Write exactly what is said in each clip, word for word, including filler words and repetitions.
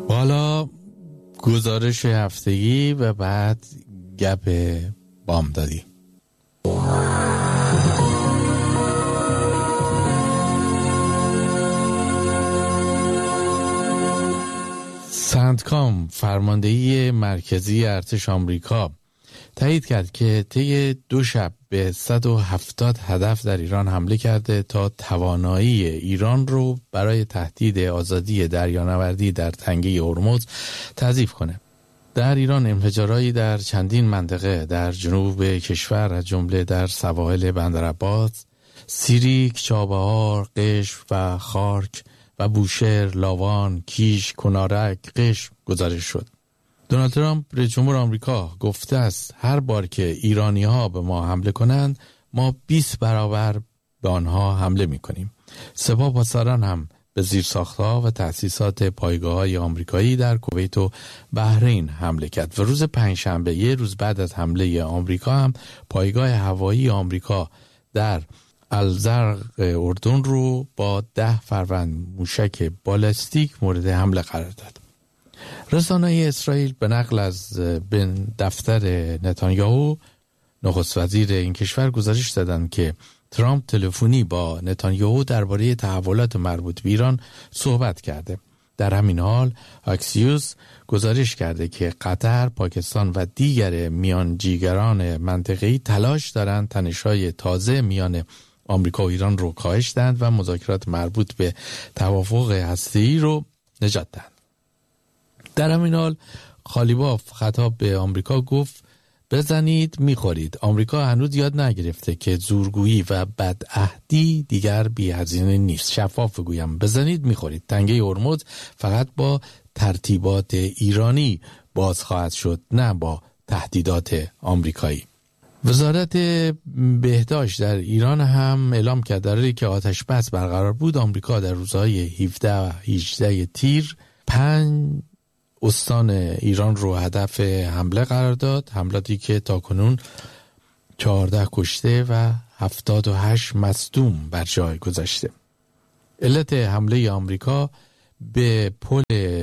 حالا گزارش هفتگی و بعد گپ بامدادی. سنتکام، فرماندهی مرکزی ارتش آمریکا، تایید کرد که طی دو شب به صد و هفتاد هدف در ایران حمله کرده تا توانایی ایران رو برای تهدید آزادی دریانوردی در تنگه هرمز تضعیف کنه. در ایران انفجارهایی در چندین منطقه در جنوب کشور از جمله در سواحل بندرعباس، سیریک، چابهار، قشم و خارک و بوشهر، لاوان، کیش، کنارک، قشم گزارش شد. دونالد ترامپ رئیس جمهور آمریکا گفته است هر بار که ایرانی‌ها به ما حمله کنند ما بیست برابر به آنها حمله می‌کنیم. سپاه پاسداران هم به زیرساخت‌ها و تأسیسات پایگاه‌های آمریکایی در کویت و بحرین حمله کرد و روز پنجشنبه، یک روز بعد از حمله آمریکا، هم پایگاه هوایی آمریکا در الزرق اردن رو با ده فروند موشک بالستیک مورد حمله قرار داد. رسانه‌های اسرائیل به نقل از دفتر نتانیاهو، نخست وزیر این کشور، گزارش دادند که ترامپ تلفنی با نتانیاهو درباره تحولات مربوط به ایران صحبت کرده. در همین حال اکسیوس گزارش کرده که قطر، پاکستان و دیگر میانجیگران منطقه‌ای تلاش دارند تنش‌های تازه میان آمریکا و ایران رو کاهش دهند و مذاکرات مربوط به توافق هسته‌ای رو نجات دهند. در همین حال خالیباف خطاب به آمریکا گفت بزنید میخورید. آمریکا هنوز یاد نگرفته که زورگویی و بدعهدی دیگر بی هزینه نیست. شفاف بگویم بزنید میخورید. تنگه هرمز فقط با ترتیبات ایرانی باز خواهد شد، نه با تهدیدات آمریکایی. وزارت بهداشت در ایران هم اعلام کرد در حالی که آتش بس برقرار بود، آمریکا در روزهای هفده و هجده تیر پنج استان ایران رو هدف حمله قرار داد. حملاتی که تاکنون چهارده کشته و هفتاد و هشت مصدوم بر جای گذاشته. علت حمله آمریکا به پل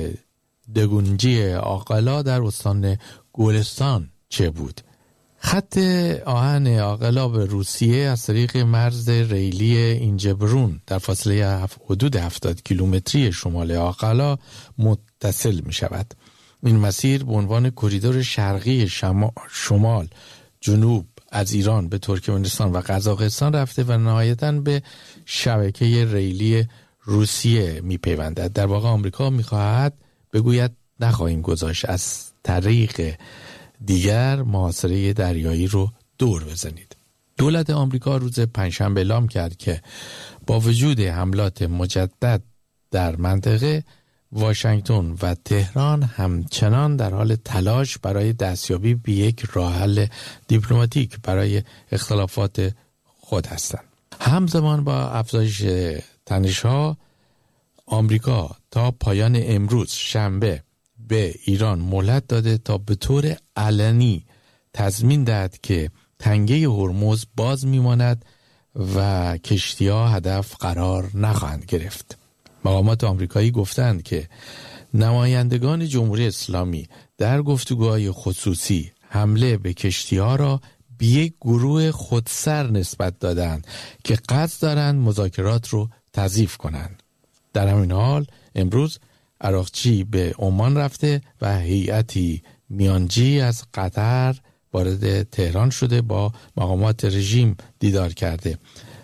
دگونجی عاقلا در استان گلستان چه بود؟ خط آهن عاقلا به روسیه از طریق مرز ریلی اینجبرون در فاصله حدود هفتاد کیلومتری شمال عاقلا متصل می شود. این مسیر به عنوان کریدور شرقی شمال جنوب از ایران به ترکمنستان و قزاقستان رفته و نهایتاً به شبکه ریلی روسیه می پیوندد. در واقع آمریکا می خواهد بگوید نخواهیم گذاشت از طریق دیگر محاصره دریایی رو دور بزنید. دولت آمریکا روز پنجشنبه اعلام کرد که با وجود حملات مجدد در منطقه، واشنگتن و تهران همچنان در حال تلاش برای دستیابی به یک راه حل دیپلماتیک برای اختلافات خود هستند. همزمان با افزایش تنش‌ها، آمریکا تا پایان امروز شنبه به ایران مهلت داده تا به طور علنی تضمین دهد که تنگه هرمز باز میماند و کشتی‌ها هدف قرار نخواهند گرفت. مقامات آمریکایی گفتند که نمایندگان جمهوری اسلامی در گفتگوهای خصوصی حمله به کشتی‌ها را به یک گروه خودسر نسبت دادند که قصد دارند مذاکرات رو تضعیف کنند. در همین حال امروز عراقچی به عمان رفته و هیئتی میانجی از قطر وارد تهران شده، با مقامات رژیم دیدار کرده.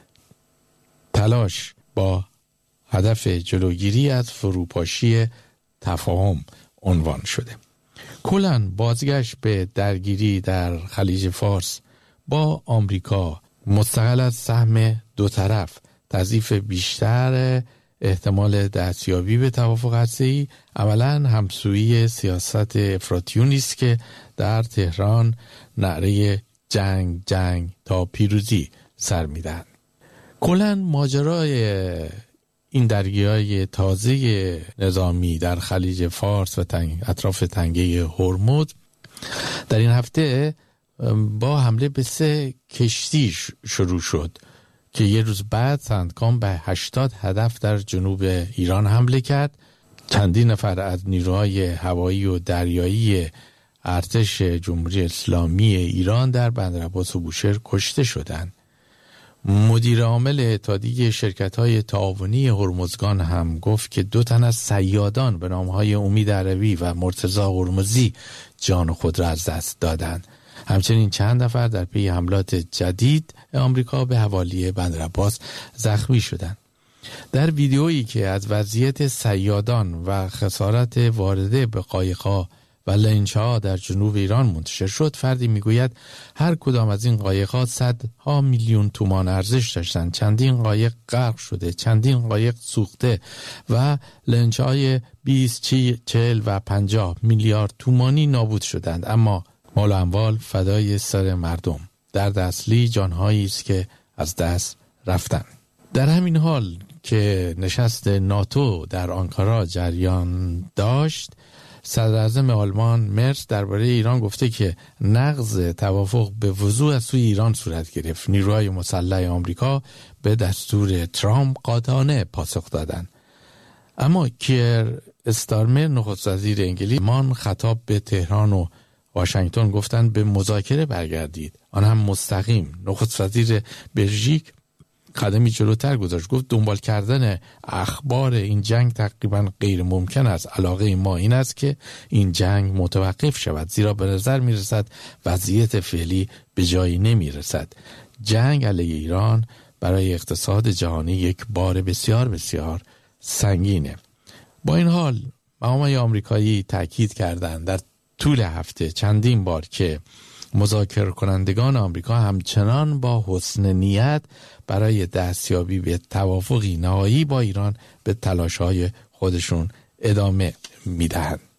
تلاش با هدف جلوگیری از فروپاشی تفاهم عنوان شده. کلاً بازگشت به درگیری در خلیج فارس با آمریکا مستقل از سهم دو طرف، تضعیف بیشتر احتمال دستیابی به توافق هسته‌ای، عملاً همسویی سیاست افراطیونی است که در تهران نعره جنگ جنگ تا پیروزی سر میدن. کلاً ماجرای این درگیری‌های تازه نظامی در خلیج فارس و تنگ اطراف تنگه هرمز در این هفته با حمله به سه کشتی شروع شد که یه روز بعد سندکام به هشتاد هدف در جنوب ایران حمله کرد. چندین نفر از نیروهای هوایی و دریایی ارتش جمهوری اسلامی ایران در بندرعباس و بوشهر کشته شدند. مدیر عامل اتحادیه شرکت‌های تعاونی هرمزگان هم گفت که دو تن از صیادان به نام‌های امید عربی و مرتضی هرمزی جان خود را از دست دادند. همچنین چند نفر در پی حملات جدید آمریکا به حوالی بندرعباس زخمی شدند. در ویدیویی که از وضعیت صیادان و خسارت وارده به قایق‌ها و لنچ‌ها در جنوب ایران منتشر شد، فردی میگوید هر کدام از این قایق‌ها صدها میلیون تومان ارزش داشتند. چندین قایق غرق شده، چندین قایق سوخته و لنچ‌های بیست، چهل و پنجاه میلیارد تومانی نابود شدند. اما مال و اموال فدای سر مردم. درد اصلی جانهایی است که از دست رفتند. در همین حال که نشست ناتو در آنکارا جریان داشت، صدر اعظم آلمان مرس درباره ایران گفته که نقض توافق به وضوح از سوی ایران صورت گرفت. نیروهای مسلح آمریکا به دستور ترامپ قاطعانه پاسخ دادند. اما کیر استارمر نخست وزیر انگلیس مان خطاب به تهران و واشنگتن گفتند به مذاکره برگردید، آن هم مستقیم. نخست وزیر بلژیک قدمی جلوتر گذاشت، گفت دنبال کردن اخبار این جنگ تقریبا غیر ممکن است. علاقه ما این است که این جنگ متوقف شود، زیرا به نظر می رسد وضعیت فعلی به جایی نمی رسد. جنگ علیه ایران برای اقتصاد جهانی یک بار بسیار بسیار سنگینه. با این حال مقامات آمریکایی تاکید کردند در طول هفته چندین بار که مذاکره کنندگان آمریکا همچنان با حسن نیت برای دستیابی به توافقی نهایی با ایران به تلاش‌های خودشون ادامه میدهند.